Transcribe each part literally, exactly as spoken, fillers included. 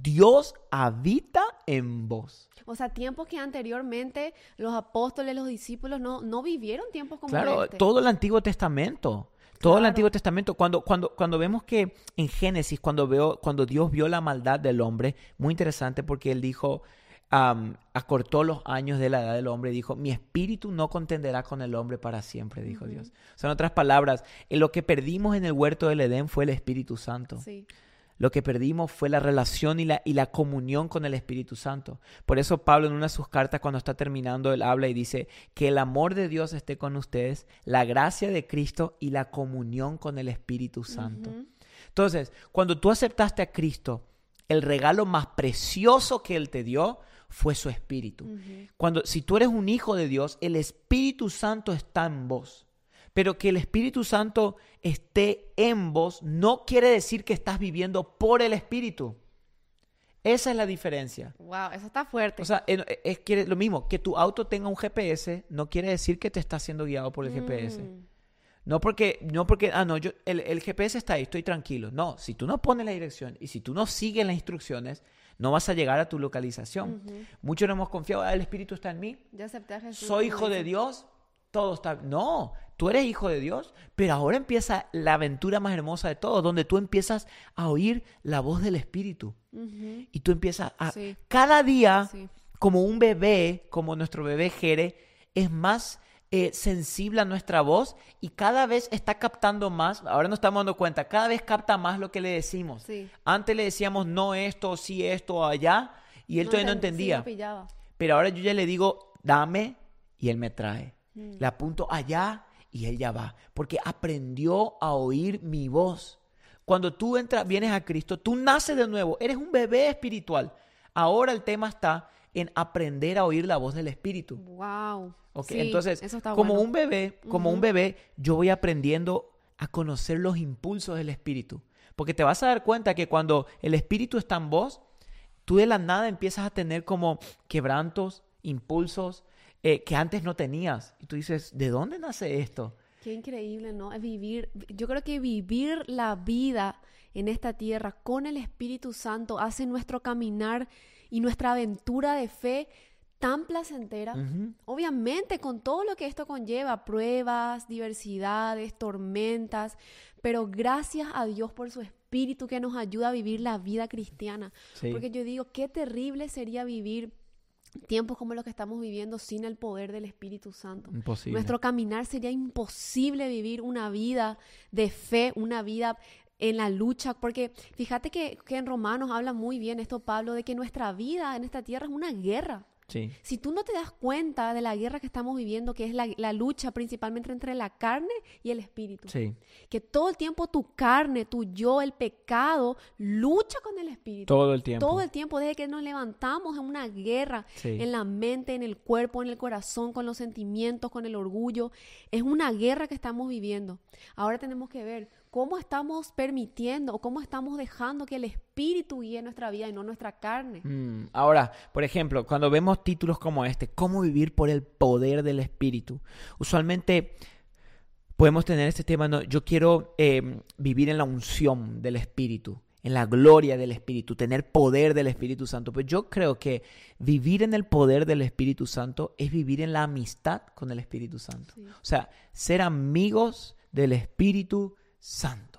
Dios habita en vos. O sea, tiempos que anteriormente los apóstoles, los discípulos no, no vivieron tiempos como Claro, este. todo el Antiguo Testamento. Todo Claro. el Antiguo Testamento. Cuando, cuando, cuando vemos que en Génesis, cuando, veo, cuando Dios vio la maldad del hombre, muy interesante porque Él dijo, um, acortó los años de la edad del hombre y dijo, mi espíritu no contenderá con el hombre para siempre, dijo Ujú. Dios. O sea, en otras palabras, en lo que perdimos en el huerto del Edén fue el Espíritu Santo. Sí. Lo que perdimos fue la relación y la, y la comunión con el Espíritu Santo. Por eso Pablo en una de sus cartas, cuando está terminando, él habla y dice que el amor de Dios esté con ustedes, la gracia de Cristo y la comunión con el Espíritu Santo. Ujú. Entonces, cuando tú aceptaste a Cristo, el regalo más precioso que Él te dio fue su Espíritu. Ujú. Cuando, si tú eres un hijo de Dios, el Espíritu Santo está en vos. Pero que el Espíritu Santo esté en vos no quiere decir que estás viviendo por el Espíritu. Esa es la diferencia. Wow, eso está fuerte. O sea, es, es quiere- lo mismo, que tu auto tenga un G P S no quiere decir que te está siendo guiado por el G P S. Mm. No porque, no porque, ah, no, yo, el, el G P S está ahí, estoy tranquilo. No, si tú no pones la dirección y si tú no sigues las instrucciones, no vas a llegar a tu localización. Ujú. Muchos no hemos confiado, ah, el Espíritu está en mí, Ya acepté a Jesús. soy como hijo de dice. Dios, todo está... No, tú eres hijo de Dios, pero ahora empieza la aventura más hermosa de todo, donde tú empiezas a oír la voz del Espíritu. Ujú. Y tú empiezas a... Sí. Cada día, Sí. como un bebé, como nuestro bebé Jere, es más eh, sensible a nuestra voz y cada vez está captando más. Ahora nos estamos dando cuenta, cada vez capta más lo que le decimos. Sí. Antes le decíamos no esto, sí esto, allá, y él todavía no enten- sí, entendía. no pillaba. Pero ahora yo ya le digo, dame, y él me trae. Mm. Le apunto allá y él ya va. Porque aprendió a oír mi voz. Cuando tú entras, vienes a Cristo, tú naces de nuevo. Eres un bebé espiritual. Ahora el tema está en aprender a oír la voz del Espíritu. Wow. ¿Ok? Sí, Entonces, eso está como bueno. un bebé, como Ujú. un bebé, yo voy aprendiendo a conocer los impulsos del Espíritu. Porque te vas a dar cuenta que cuando el Espíritu está en vos, tú de la nada empiezas a tener como quebrantos, impulsos eh, que antes no tenías. Y tú dices, ¿de dónde nace esto? Qué increíble, ¿no? Es vivir, yo creo que vivir la vida en esta tierra con el Espíritu Santo hace nuestro caminar y nuestra aventura de fe tan placentera. Ujú. Obviamente con todo lo que esto conlleva, pruebas, diversidades, tormentas, pero gracias a Dios por su Espíritu que nos ayuda a vivir la vida cristiana. Sí. Porque yo digo, qué terrible sería vivir tiempos como los que estamos viviendo sin el poder del Espíritu Santo. Imposible. Nuestro caminar sería imposible vivir una vida de fe, una vida en la lucha, porque fíjate que, que en Romanos habla muy bien esto Pablo, de que nuestra vida en esta tierra es una guerra. Sí. Si tú no te das cuenta de la guerra que estamos viviendo, que es la, la lucha principalmente entre la carne y el espíritu, Sí. que todo el tiempo tu carne, tu yo, el pecado, lucha con el espíritu. Todo el tiempo. Todo el tiempo, desde que nos levantamos, en una guerra Sí. en la mente, en el cuerpo, en el corazón, con los sentimientos, con el orgullo. Es una guerra que estamos viviendo. Ahora tenemos que ver cómo estamos permitiendo o cómo estamos dejando que el espíritu guíe nuestra vida y no nuestra carne. Mm, Ahora, por ejemplo, cuando vemos títulos como este, ¿cómo vivir por el poder del Espíritu? Usualmente podemos tener este tema, ¿no? Yo quiero eh, vivir en la unción del Espíritu, en la gloria del Espíritu, tener poder del Espíritu Santo. Pero yo creo que vivir en el poder del Espíritu Santo es vivir en la amistad con el Espíritu Santo. Sí. O sea, ser amigos del Espíritu Santo.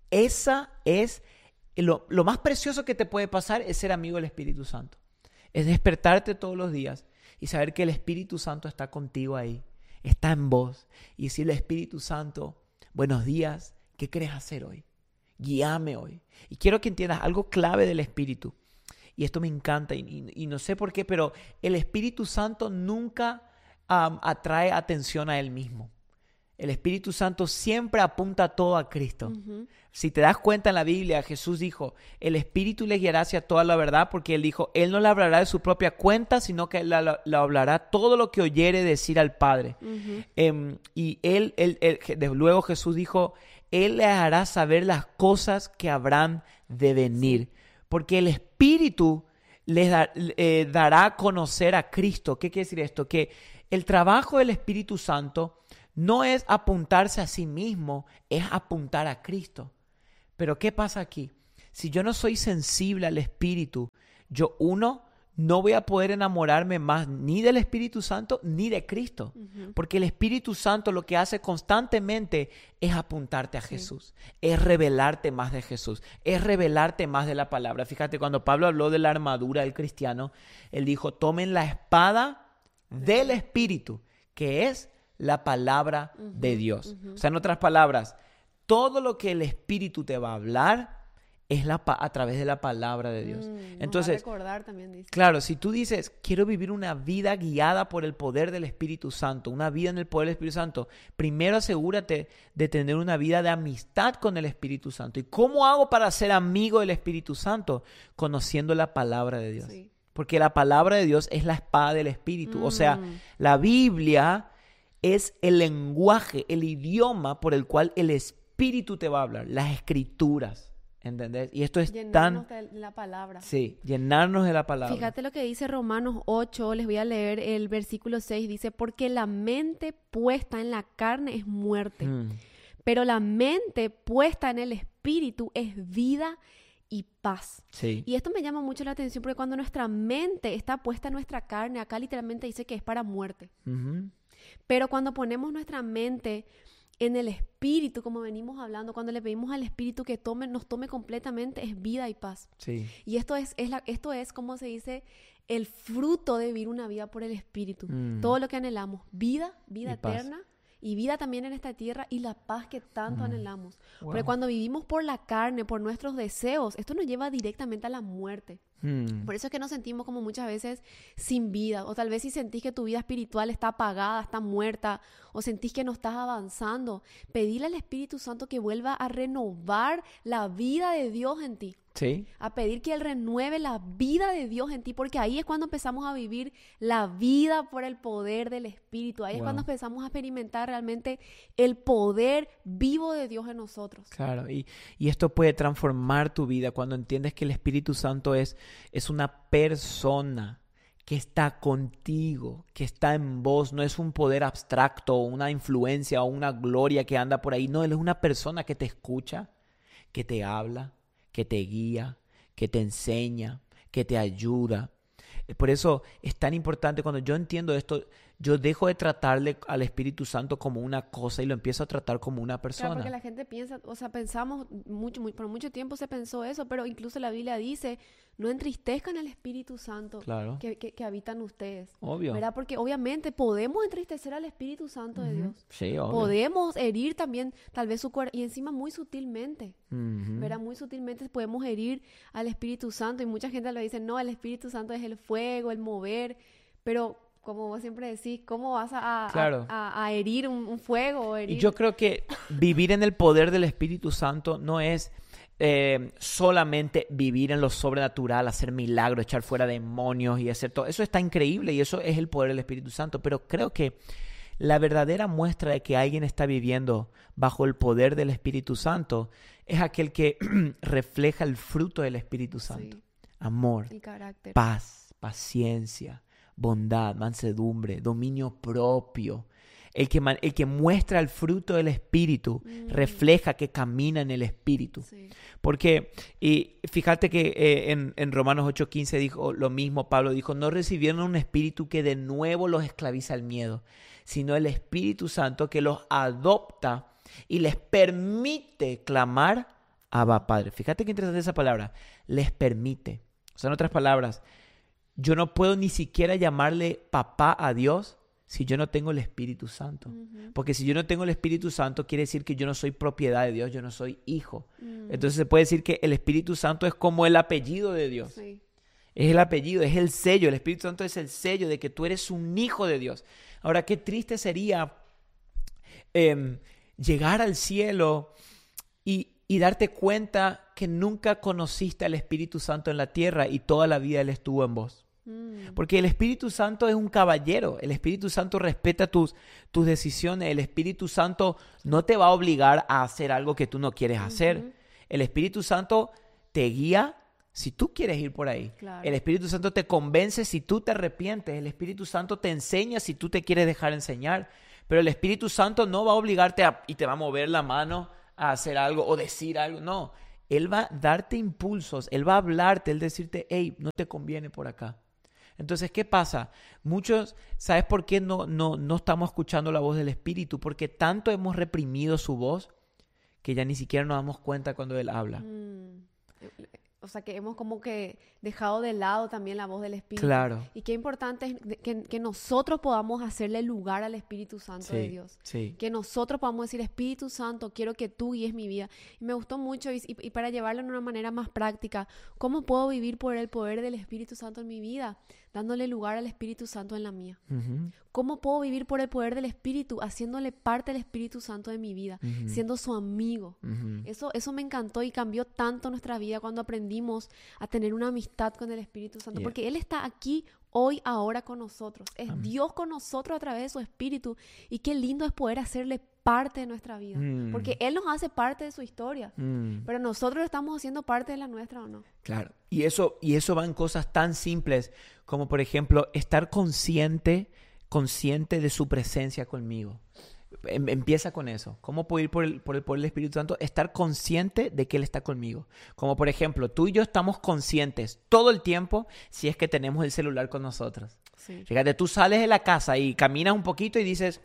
Esa es lo, lo más precioso que te puede pasar, es ser amigo del Espíritu Santo. Es despertarte todos los días y saber que el Espíritu Santo está contigo ahí, está en vos. Y decirle, Espíritu Santo, buenos días, ¿qué querés hacer hoy? Guíame hoy. Y quiero que entiendas algo clave del Espíritu. Y esto me encanta y, y- y no sé por qué, pero el Espíritu Santo nunca um, atrae atención a Él mismo. El Espíritu Santo siempre apunta todo a Cristo. Ujú. Si te das cuenta en la Biblia, Jesús dijo, el Espíritu le guiará hacia toda la verdad, porque Él dijo, Él no le hablará de su propia cuenta, sino que Él la- le hablará todo lo que oyere decir al Padre. Ujú. Em, y él, él, él- je- de- luego Jesús dijo, Él le hará saber las cosas que habrán de venir, porque el Espíritu les da- eh, dará a conocer a Cristo. ¿Qué quiere decir esto? Que el trabajo del Espíritu Santo no es apuntarse a sí mismo, es apuntar a Cristo. Pero ¿qué pasa aquí? si yo no soy sensible al Espíritu, yo uno, no voy a poder enamorarme más ni del Espíritu Santo ni de Cristo. Uh-huh. Porque el Espíritu Santo lo que hace constantemente es apuntarte a sí. Jesús, es revelarte más de Jesús, es revelarte más de la palabra. Fíjate, cuando Pablo habló de la armadura del cristiano, él dijo, tomen la espada del Espíritu, que es la palabra uh-huh. de Dios. Uh-huh. O sea, en otras palabras, todo lo que el Espíritu te va a hablar es la pa- a través de la palabra de Dios. Mm, Entonces, va a recordar también, dice. Claro, si tú dices, quiero vivir una vida guiada por el poder del Espíritu Santo, una vida en el poder del Espíritu Santo, primero asegúrate de tener una vida de amistad con el Espíritu Santo. ¿Y cómo hago para ser amigo del Espíritu Santo? Conociendo la palabra de Dios. Sí. Porque la palabra de Dios es la espada del Espíritu. Mm. O sea, la Biblia es el lenguaje, el idioma por el cual el Espíritu te va a hablar, las Escrituras. ¿Entendés? Y esto es llenarnos tan... de la palabra. Sí, llenarnos de la palabra. Fíjate lo que dice Romanos ocho, les voy a leer el versículo seis, dice, porque la mente puesta en la carne es muerte, mm. pero la mente puesta en el Espíritu es vida y paz. Sí. Y esto me llama mucho la atención porque cuando nuestra mente está puesta en nuestra carne, acá literalmente dice que es para muerte. Uh-huh. Pero cuando ponemos nuestra mente en el Espíritu, como venimos hablando, cuando le pedimos al Espíritu que tome, nos tome completamente, es vida y paz. Sí. Y esto es, es la, esto es, como se dice, el fruto de vivir una vida por el Espíritu. Mm. Todo lo que anhelamos, vida, vida y eterna, paz. Y vida también en esta tierra y la paz que tanto mm. anhelamos. Wow. Porque cuando vivimos por la carne, por nuestros deseos, esto nos lleva directamente a la muerte. Mm. Por eso es que nos sentimos como muchas veces sin vida. O tal vez si sentís que tu vida espiritual está apagada, está muerta, o sentís que no estás avanzando, pedile al Espíritu Santo que vuelva a renovar la vida de Dios en ti. Sí. A pedir que Él renueve la vida de Dios en ti, porque ahí es cuando empezamos a vivir la vida por el poder del Espíritu. Ahí wow. es cuando empezamos a experimentar realmente el poder vivo de Dios en nosotros. Claro, y, y esto puede transformar tu vida cuando entiendes que el Espíritu Santo es, es una persona que está contigo, que está en vos. No es un poder abstracto, una influencia o una gloria que anda por ahí. No, Él es una persona que te escucha, que te habla, que te guía, que te enseña, que te ayuda. Por eso es tan importante cuando yo entiendo esto, yo dejo de tratarle al Espíritu Santo como una cosa y lo empiezo a tratar como una persona. Claro, porque la gente piensa, o sea, pensamos, mucho, muy, por mucho tiempo se pensó eso, pero incluso la Biblia dice, no entristezcan al Espíritu Santo claro. que, que, que habitan ustedes. Obvio. ¿Verdad? Porque obviamente podemos entristecer al Espíritu Santo uh-huh. de Dios. Sí, obvio. Podemos herir también tal vez su cuerpo, y encima muy sutilmente, uh-huh. ¿verdad? Muy sutilmente podemos herir al Espíritu Santo, y mucha gente le dice, no, el Espíritu Santo es el fuego, el mover, pero como vos siempre decís, ¿cómo vas a, a, claro. a, a herir un, un fuego? O herir? Y yo creo que vivir en el poder del Espíritu Santo no es eh, solamente vivir en lo sobrenatural, hacer milagros, echar fuera demonios y hacer todo. Eso está increíble y eso es el poder del Espíritu Santo. Pero creo que la verdadera muestra de que alguien está viviendo bajo el poder del Espíritu Santo es aquel que refleja el fruto del Espíritu Santo. Sí. Amor, el carácter. Paz, paciencia, bondad, mansedumbre, dominio propio. El que, man, el que muestra el fruto del Espíritu mm. refleja que camina en el Espíritu. Sí. Porque, y fíjate que eh, en, en Romanos ocho quince dijo lo mismo, Pablo dijo, no recibieron un espíritu que de nuevo los esclaviza al miedo, sino el Espíritu Santo que los adopta y les permite clamar Abba Padre. Fíjate qué interesante esa palabra, les permite. O sea, en otras palabras, yo no puedo ni siquiera llamarle papá a Dios si yo no tengo el Espíritu Santo. Uh-huh. Porque si yo no tengo el Espíritu Santo, quiere decir que yo no soy propiedad de Dios, yo no soy hijo. Uh-huh. Entonces se puede decir que el Espíritu Santo es como el apellido de Dios. Sí. Es el apellido, es el sello. El Espíritu Santo es el sello de que tú eres un hijo de Dios. Ahora, qué triste sería eh, llegar al cielo y, y darte cuenta que nunca conociste al Espíritu Santo en la tierra y toda la vida Él estuvo en vos. Mm. Porque el Espíritu Santo es un caballero. El Espíritu Santo respeta tus, tus decisiones. El Espíritu Santo no te va a obligar a hacer algo que tú no quieres uh-huh. hacer. El Espíritu Santo te guía si tú quieres ir por ahí. Claro. El Espíritu Santo te convence si tú te arrepientes. El Espíritu Santo te enseña si tú te quieres dejar enseñar. Pero el Espíritu Santo no va a obligarte a, y te va a mover la mano a hacer algo o decir algo. No. Él va a darte impulsos, Él va a hablarte, Él decirte, hey, no te conviene por acá. Entonces, ¿qué pasa? Muchos, ¿sabes por qué no, no, no estamos escuchando la voz del Espíritu? Porque tanto hemos reprimido su voz que ya ni siquiera nos damos cuenta cuando Él habla. Mm. O sea, que hemos como que dejado de lado también la voz del Espíritu. Claro. Y qué importante es que, que nosotros podamos hacerle lugar al Espíritu Santo Sí, de Dios. sí. Que nosotros podamos decir, Espíritu Santo, quiero que tú guíes mi vida. Y me gustó mucho, y, y para llevarlo de una manera más práctica, ¿cómo puedo vivir por el poder del Espíritu Santo en mi vida? Dándole lugar al Espíritu Santo en la mía. Uh-huh. ¿Cómo puedo vivir por el poder del Espíritu? Haciéndole parte del Espíritu Santo de mi vida, Uh-huh. siendo su amigo. Uh-huh. Eso, eso me encantó y cambió tanto nuestra vida cuando aprendimos a tener una amistad con el Espíritu Santo. Yeah. Porque Él está aquí, hoy, ahora con nosotros. Es Amén. Dios con nosotros a través de su Espíritu. Y qué lindo es poder hacerle parte de nuestra vida. Mm. Porque Él nos hace parte de su historia. Mm. Pero nosotros estamos haciendo parte de la nuestra, ¿o no? Claro. Y eso, y eso va en cosas tan simples como, por ejemplo, estar consciente, consciente de su presencia conmigo. Em- Empieza con eso. ¿Cómo puedo ir por el, por el poder del Espíritu Santo? Estar consciente de que Él está conmigo. Como por ejemplo, tú y yo estamos conscientes todo el tiempo si es que tenemos el celular con nosotros. Sí. Fíjate, tú sales de la casa y caminas un poquito y dices,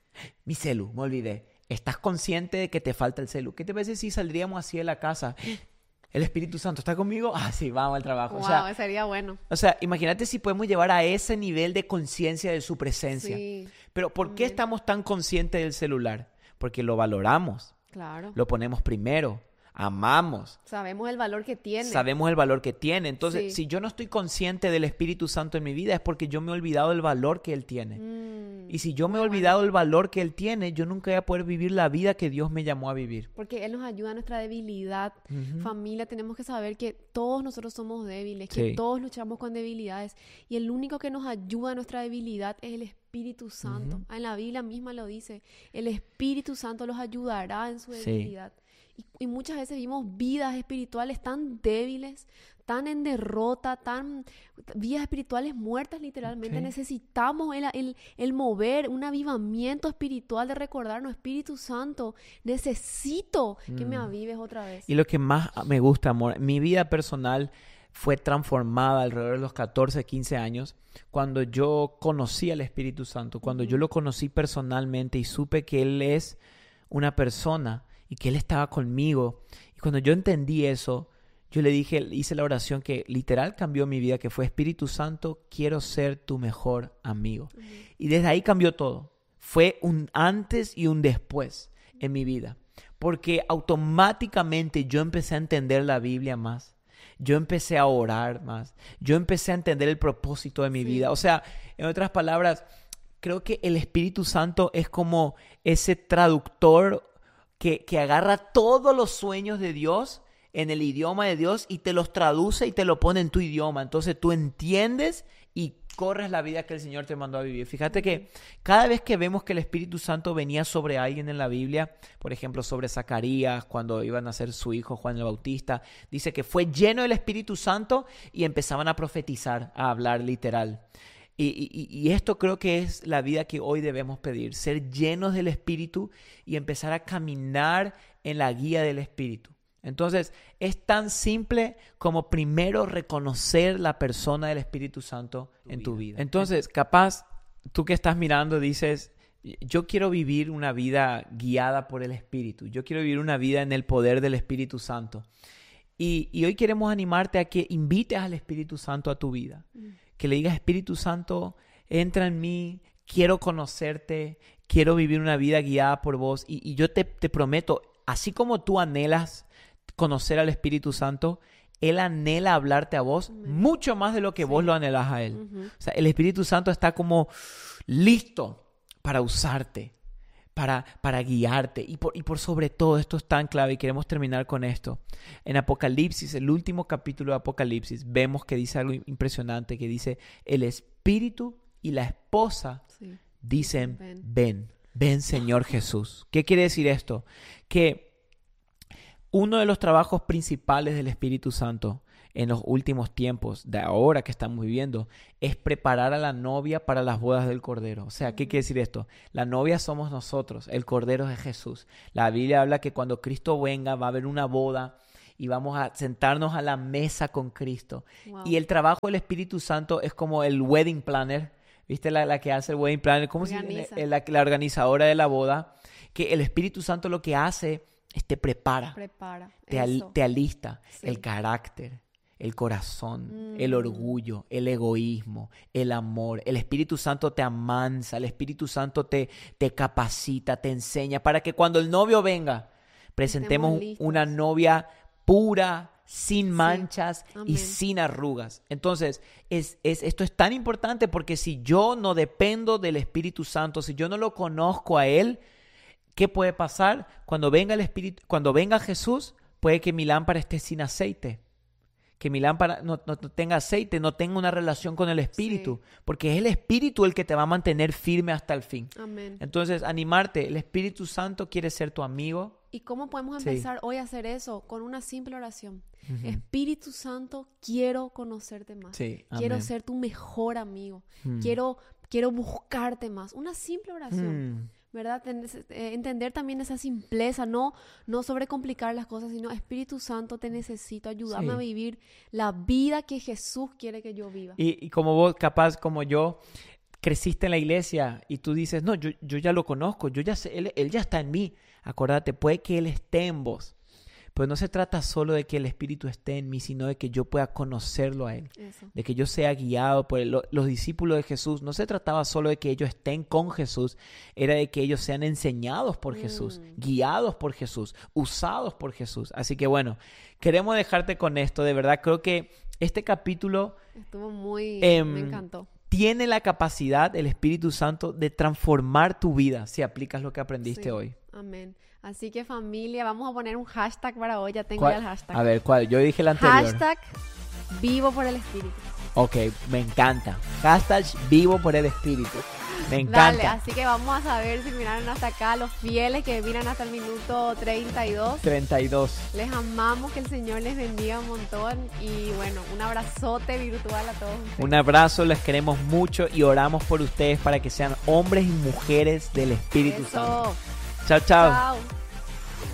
mi celu, me olvidé. Estás consciente de que te falta el celu. ¿Qué te parece si saldríamos así de la casa? ¿El Espíritu Santo está conmigo? Ah, sí, vamos al trabajo. Wow, O sea, sería bueno. o sea, imagínate si podemos llevar a ese nivel de conciencia de su presencia. Sí, Pero ¿por qué amén. estamos tan conscientes del celular? Porque lo valoramos, Claro. lo ponemos primero, amamos, Sabemos el valor que tiene. sabemos el valor que tiene. Entonces, Sí. si yo no estoy consciente del Espíritu Santo en mi vida es porque yo me he olvidado del valor que Él tiene. Mm, Y si yo me he muy olvidado bueno. del valor que Él tiene, yo nunca voy a poder vivir la vida que Dios me llamó a vivir. Porque Él nos ayuda a nuestra debilidad. Ujú. Familia, tenemos que saber que todos nosotros somos débiles, que Sí. todos luchamos con debilidades. Y el único que nos ayuda a nuestra debilidad es el Espíritu Santo. Ujú. En la Biblia misma lo dice. El Espíritu Santo los ayudará en su Sí. debilidad. Y, y muchas veces vivimos vidas espirituales tan débiles, tan en derrota, tan vidas espirituales muertas literalmente. Sí. Necesitamos el, el, el mover, un avivamiento espiritual de recordarnos, Espíritu Santo, necesito que me Mm. avives otra vez. Y lo que más me gusta, amor, mi vida personal fue transformada alrededor de los catorce, quince años, cuando yo conocí al Espíritu Santo, cuando yo Ujú. lo conocí personalmente y supe que Él es una persona y que Él estaba conmigo. Y cuando yo entendí eso, yo le dije, hice la oración que literal cambió mi vida, que fue Espíritu Santo, quiero ser tu mejor amigo. Ujú. Y desde ahí cambió todo. Fue un antes y un después en mi vida. Porque automáticamente yo empecé a entender la Biblia más. Yo empecé a orar más. Yo empecé a entender el propósito de mi Sí. vida. O sea, en otras palabras, creo que el Espíritu Santo es como ese traductor que, que agarra todos los sueños de Dios en el idioma de Dios y te los traduce y te lo pone en tu idioma. Entonces tú entiendes y corres la vida que el Señor te mandó a vivir. Fíjate que cada vez que vemos que el Espíritu Santo venía sobre alguien en la Biblia, por ejemplo sobre Zacarías, cuando iban a ser su hijo Juan el Bautista, dice que fue lleno del Espíritu Santo y empezaban a profetizar, a hablar literal. Y, y, y esto creo que es la vida que hoy debemos pedir, ser llenos del Espíritu y empezar a caminar en la guía del Espíritu. Entonces, es tan simple como primero reconocer la persona del Espíritu Santo en tu vida. Entonces, capaz, tú que estás mirando dices, yo quiero vivir una vida guiada por el Espíritu. Yo quiero vivir una vida en el poder del Espíritu Santo. Y, y hoy queremos animarte a que invites al Espíritu Santo a tu vida. Que le digas, Espíritu Santo, entra en mí, quiero conocerte, quiero vivir una vida guiada por vos. Y, y yo te, te prometo, así como tú anhelas conocer al Espíritu Santo, Él anhela hablarte a vos Amén. mucho más de lo que Sí. vos lo anhelás a Él. Ujú. O sea, el Espíritu Santo está como listo para usarte, para, para guiarte. Y por, y por sobre todo, esto es tan clave y queremos terminar con esto. En Apocalipsis, el último capítulo de Apocalipsis, vemos que dice algo impresionante, que dice, el Espíritu y la esposa Sí. dicen, Ven. ven, ven Señor Jesús. ¿Qué quiere decir esto? Que uno de los trabajos principales del Espíritu Santo en los últimos tiempos, de ahora que estamos viviendo, es preparar a la novia para las bodas del Cordero. O sea, ¿qué quiere decir esto? La novia somos nosotros, el Cordero es Jesús. La Biblia habla que cuando Cristo venga va a haber una boda y vamos a sentarnos a la mesa con Cristo. Wow. Y el trabajo del Espíritu Santo es como el wedding planner. ¿Viste la, la que hace el wedding planner? ¿Cómo se Organiza. llama? La, la organizadora de la boda. Que el Espíritu Santo lo que hace es te prepara, Prepara. te, al- Eso. te alista Sí. el carácter, el corazón, Mm. el orgullo, el egoísmo, el amor. El Espíritu Santo te amansa, el Espíritu Santo te, te capacita, te enseña para que cuando el novio venga, presentemos Estemos listos. una novia pura, sin manchas y Amén. sin arrugas. Entonces, es, es, esto es tan importante porque si yo no dependo del Espíritu Santo, si yo no lo conozco a Él, ¿qué puede pasar? Cuando venga el Espíritu, cuando venga Jesús, puede que mi lámpara esté sin aceite. Que mi lámpara no, no- no tenga aceite, no tenga una relación con el Espíritu. Porque es el Espíritu el que te va a mantener firme hasta el fin. Amén. Entonces, animarte. El Espíritu Santo quiere ser tu amigo. ¿Y cómo podemos Sí. empezar hoy a hacer eso? Con una simple oración. Ujú. Espíritu Santo, quiero conocerte más. Sí, Quiero amén. ser tu mejor amigo. Mm. Quiero, quiero buscarte más. Una simple oración. Mm. ¿Verdad? Ten- eh, entender también esa simpleza, no, no sobrecomplicar las cosas, sino Espíritu Santo, te necesito, ayúdame Sí. a vivir la vida que Jesús quiere que yo viva. Y, y como vos, capaz, como yo, creciste en la iglesia y tú dices, no, yo, yo ya lo conozco, yo ya sé, él, él ya está en mí. Acuérdate, puede que Él esté en vos. Pero no se trata solo de que el Espíritu esté en mí, sino de que yo pueda conocerlo a Él. Eso. De que yo sea guiado por él. Lo- Los discípulos de Jesús. No se trataba solo de que ellos estén con Jesús, era de que ellos sean enseñados por Jesús, Mm. guiados por Jesús, usados por Jesús. Así que bueno, queremos dejarte con esto. De verdad, creo que este capítulo Estuvo muy, Em, me encantó. tiene la capacidad, el Espíritu Santo, de transformar tu vida si aplicas lo que aprendiste Sí. hoy. Amén. Así que familia, vamos a poner un hashtag para hoy, ya tengo ¿Cuál? ya el hashtag. A ver, ¿cuál? Yo dije el anterior. Hashtag vivo por el Espíritu. Ok, me encanta. Hashtag vivo por el Espíritu. Me Dale, encanta. así que vamos a saber si miraron hasta acá, los fieles que miran hasta el minuto treinta y dos. treinta y dos. Les amamos, que el Señor les bendiga un montón y bueno, un abrazote virtual a todos ustedes. Un abrazo, les queremos mucho y oramos por ustedes para que sean hombres y mujeres del Espíritu Santo. Eso. Chao, chao. Chao.